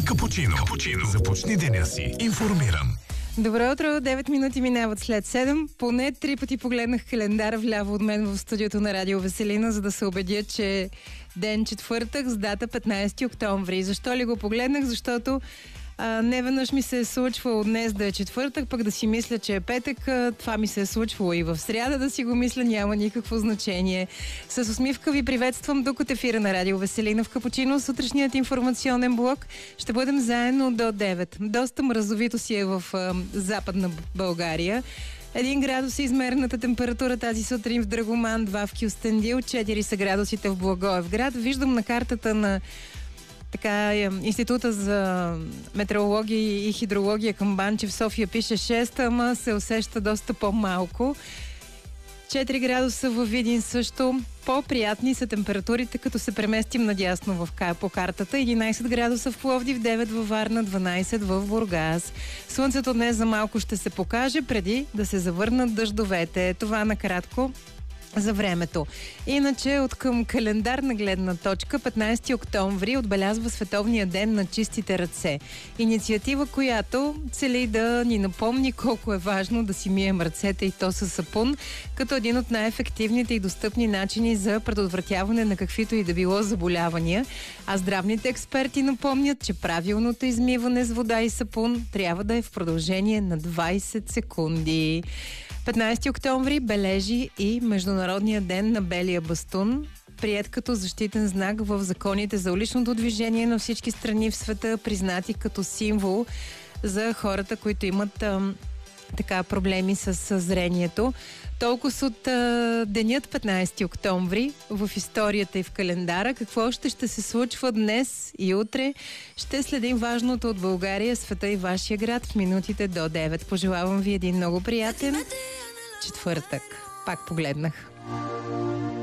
Капучино. Започни деня си информиран. Добро утро, 9 минути минават след 7. Поне 3 пъти погледнах календара вляво от мен в студиото на Радио Веселина, за да се убедя, че ден четвъртък с дата 15 октомври. Защо ли го погледнах? Защото не веднъж ми се е случвало днес да е четвъртък, пък да си мисля, че е петък. Това ми се е случвало и в сряда да си го мисля, няма никакво значение. С усмивка ви приветствам тук от ефира на Радио Веселина в Капучино. Сутрешният информационен блок ще бъдем заедно до 9. Доста мразовито си е в Западна България. 1 градус е измерената температура тази сутрин в Драгоман, 2 в Кюстендил, 4 са градусите в Благоевград. Виждам на картата на Института за метеорология и хидрология към Банче в София пише 6, ама се усеща доста по-малко. 4 градуса във Видин също. По-приятни са температурите, като се преместим надясно по картата. 11 градуса в Пловдив, 9 във Варна, 12 в Бургас. Слънцето днес за малко ще се покаже, преди да се завърнат дъждовете. Това накратко за времето. Иначе от към календарна гледна точка 15 октомври отбелязва Световния ден на чистите ръце. Инициатива, която цели да ни напомни колко е важно да си мием ръцете и то със сапун, като един от най-ефективните и достъпни начини за предотвратяване на каквито и да било заболявания. А здравните експерти напомнят, че правилното измиване с вода и сапун трябва да е в продължение на 20 секунди. 15 октомври бележи и Международния ден на белия бастун, приет като защитен знак в законите за уличното движение на всички страни в света, признати като символ за хората, които имат проблеми с зрението. Толкова от денят 15 октомври в историята и в календара. Какво още ще се случва днес и утре? Ще следим важното от България, света и вашия град в минутите до 9. Пожелавам ви един много приятен четвъртък. Пак погледнах.